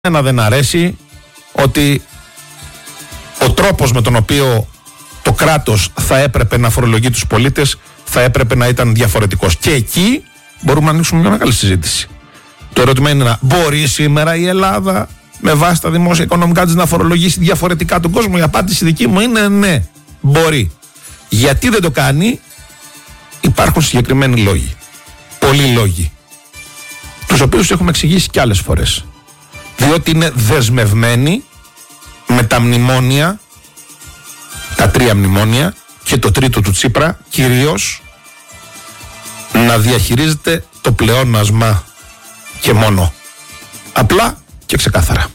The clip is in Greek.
Ένα δεν αρέσει ότι ο τρόπος με τον οποίο το κράτος θα έπρεπε να φορολογεί τους πολίτες θα έπρεπε να ήταν διαφορετικός. Και εκεί μπορούμε να ανοίξουμε μια μεγάλη συζήτηση. Το ερώτημα είναι μπορεί σήμερα η Ελλάδα με βάση τα δημόσια οικονομικά της να φορολογήσει διαφορετικά τον κόσμο? Η απάντηση δική μου είναι ναι, μπορεί. Γιατί δεν το κάνει? Υπάρχουν συγκεκριμένοι λόγοι. Πολλοί λόγοι. Τους οποίους έχουμε εξηγήσει κι άλλες φορές. Διότι είναι δεσμευμένοι με τα μνημόνια, τα 3 μνημόνια και το 3ο του Τσίπρα, κυρίως να διαχειρίζεται το πλεόνασμα και μόνο. Απλά και ξεκάθαρα.